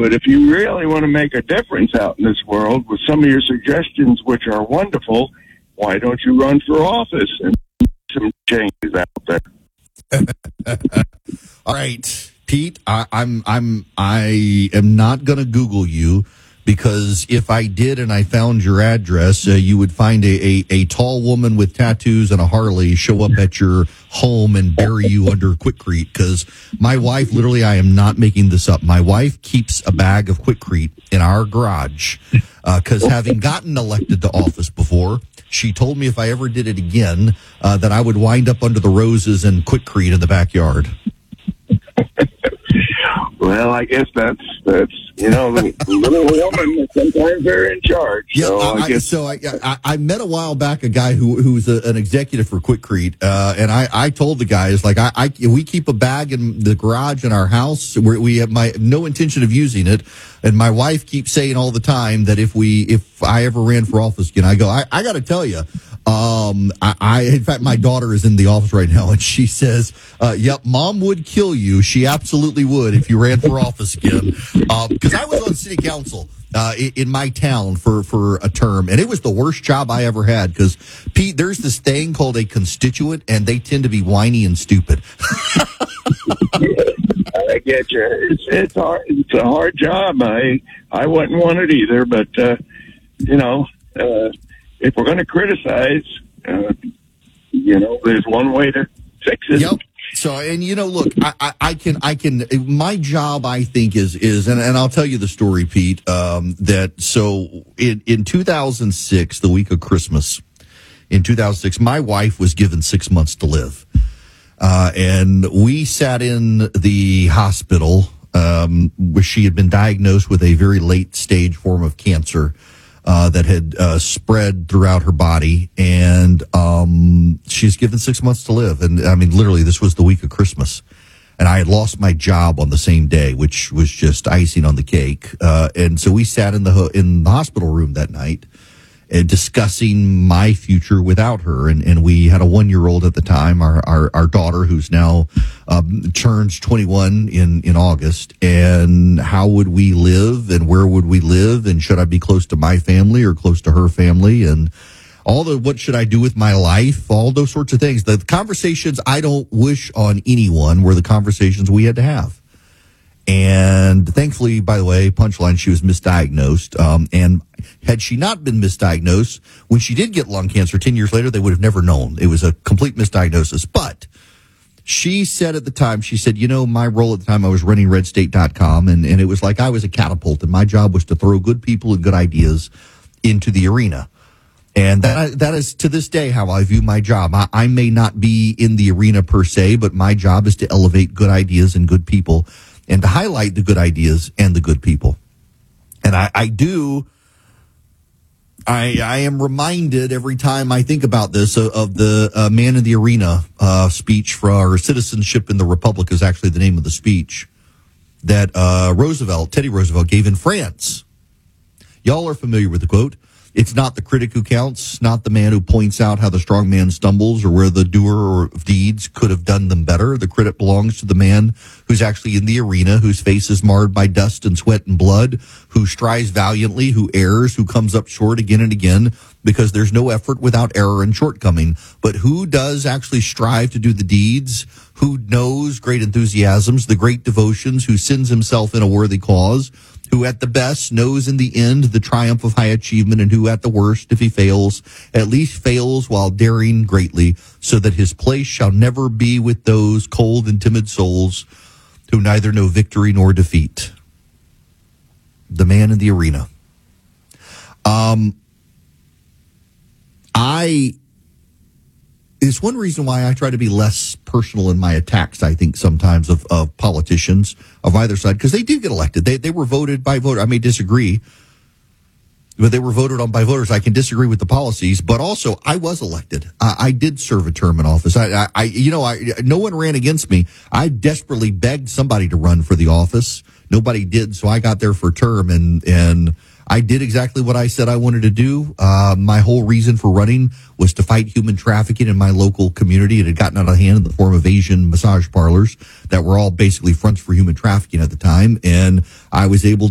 But if you really want to make a difference out in this world with some of your suggestions, which are wonderful, why don't you run for office and make some changes out there? All right, Pete, I am not going to Google you, because if I did and I found your address, you would find a tall woman with tattoos and a Harley show up at your home and bury you under Quikrete. Because my wife, literally, I am not making this up, my wife keeps a bag of Quikrete in our garage, because having gotten elected to office before, she told me if I ever did it again, that I would wind up under the roses and Quikrete in the backyard. Well, I guess that's the little woman. Sometimes they're in charge. Yeah, so I met a while back a guy who's an executive for Quikrete, and I told the guys, like, we keep a bag in the garage in our house where we have no intention of using it, and my wife keeps saying all the time that if I ever ran for office again, I go, I got to tell you. In fact, my daughter is in the office right now, and she says, yep, Mom would kill you. She absolutely would if you ran for office again. Because I was on city council in my town for a term, and it was the worst job I ever had. Because, Pete, there's this thing called a constituent, and they tend to be whiny and stupid. I get you. It's hard. It's a hard job. I wouldn't want it either, but if we're going to criticize, there's one way to fix it. Yep. So, and look, I can, my job, I think is, and I'll tell you the story, Pete, in 2006, the week of Christmas, in 2006, my wife was given 6 months to live. And we sat in the hospital, where she had been diagnosed with a very late stage form of cancer. That had spread throughout her body, and she's given 6 months to live. And I mean, literally, this was the week of Christmas, and I had lost my job on the same day, which was just icing on the cake. And so we sat in the hospital room that night, discussing my future without her. And we had a 1-year-old at the time, our daughter, who's now turns 21 in August. And how would we live, and where would we live, and should I be close to my family or close to her family, and what should I do with my life, all those sorts of things. The conversations I don't wish on anyone were the conversations we had to have. And thankfully, by the way, punchline, she was misdiagnosed. And had she not been misdiagnosed, when she did get lung cancer 10 years later, they would have never known. It was a complete misdiagnosis. But she said at the time, she said, my role at the time, I was running redstate.com, and it was like I was a catapult, and my job was to throw good people and good ideas into the arena. And that is to this day how I view my job. I may not be in the arena per se, but my job is to elevate good ideas and good people, and to highlight the good ideas and the good people. And I am reminded every time I think about this of the Man in the Arena speech for our Citizenship in the Republic is actually the name of the speech that Teddy Roosevelt gave in France. Y'all are familiar with the quote. It's not the critic who counts, not the man who points out how the strong man stumbles or where the doer of deeds could have done them better. The credit belongs to the man who's actually in the arena, whose face is marred by dust and sweat and blood, who strives valiantly, who errs, who comes up short again and again, because there's no effort without error and shortcoming. But who does actually strive to do the deeds, who knows great enthusiasms, the great devotions, who sends himself in a worthy cause, who at the best knows in the end the triumph of high achievement, and who at the worst, if he fails, at least fails while daring greatly, so that his place shall never be with those cold and timid souls who neither know victory nor defeat. The Man in the Arena. It's one reason why I try to be less personal in my attacks, I think, sometimes of politicians of either side, because they do get elected. They were voted by voters. I may disagree, but they were voted on by voters. I can disagree with the policies, but also I was elected. I did serve a term in office. No one ran against me. I desperately begged somebody to run for the office. Nobody did, so I got there for a term, and I did exactly what I said I wanted to do. My whole reason for running was to fight human trafficking in my local community. It had gotten out of hand in the form of Asian massage parlors that were all basically fronts for human trafficking at the time. And I was able